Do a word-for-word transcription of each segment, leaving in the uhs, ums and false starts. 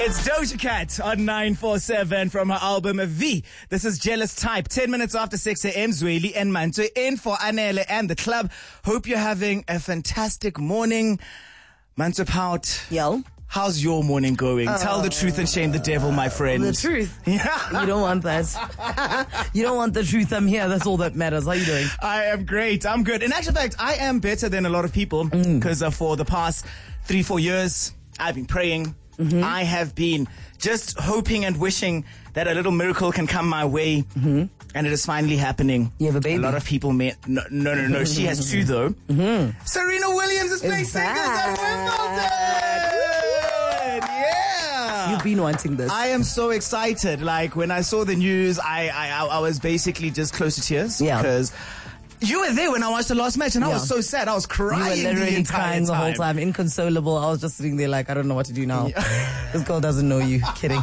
It's Doja Cat on nine four seven from her album V. This is Jealous Type. ten minutes after six a.m. Zweli and Manto in for Anele and the club. Hope you're having a fantastic morning. Manto Pout. Yo. How's your morning going? Uh, Tell the truth and shame the devil, my friend. The truth? Yeah. You don't want that. You don't want the truth. I'm here. That's all that matters. How are you doing? I am great. I'm good. In actual fact, I am better than a lot of people because mm. uh, for the past three, four years, I've been praying. Mm-hmm. I have been just hoping and wishing that a little miracle can come my way. Mm-hmm. And it is finally happening. You have a baby? A lot of people may... No, no, no, no. She has two, though. Mm-hmm. Serena Williams is playing singles at Wimbledon! Yeah! You've been wanting this. I am so excited. Like, when I saw the news, I I, I was basically just close to tears. Yeah. Because... You were there when I watched the last match, and I yeah. was so sad. I was crying. You were literally the crying the time. whole time, inconsolable. I was just sitting there like, I don't know what to do now. Yeah. This girl doesn't know you. Kidding.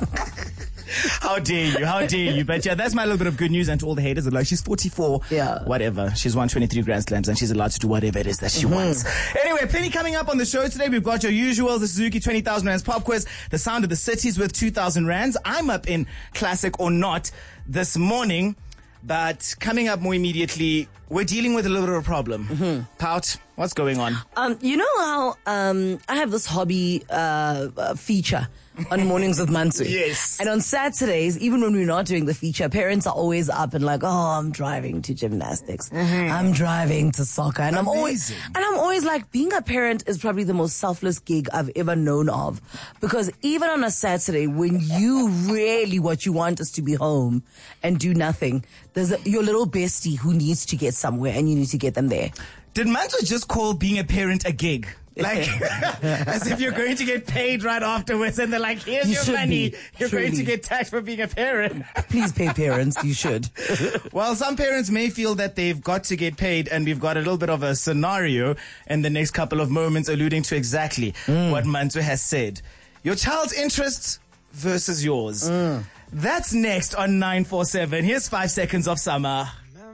How dare you? How dare you? But yeah, that's my little bit of good news. And to all the haters, like, she's forty-four. Yeah. Whatever. She's won twenty-three Grand Slams, and she's allowed to do whatever it is that she mm-hmm. wants. Anyway, plenty coming up on the show today. We've got your usuals, the Suzuki twenty thousand Rands pop quiz, the sound of the cities with two thousand Rands. I'm up in Classic or Not this morning. But coming up more immediately, we're dealing with a little bit of a problem. Mm-hmm. Pout, what's going on? Um, you know how um, I have this hobby uh, uh, feature on Mornings with Mansu? Yes. And on Saturdays, even when we're not doing the feature, parents are always up and like, oh, I'm driving to gymnastics. Mm-hmm. I'm driving to soccer. And Amazing. I'm always, and I'm always like, being a parent is probably the most selfless gig I've ever known of. Because even on a Saturday, when you really, what you want is to be home and do nothing, there's a, your little bestie who needs to get somewhere and you need to get them there. Did Manto just call being a parent a gig? Like, as if you're going to get paid right afterwards and they're like, here's you your money. Be, you're truly. going to get taxed for being a parent. Please pay parents. You should. Well, some parents may feel that they've got to get paid, and we've got a little bit of a scenario in the next couple of moments alluding to exactly mm. what Manto has said. Your child's interests versus yours. Mm. That's next on nine four seven. Here's five seconds of summer.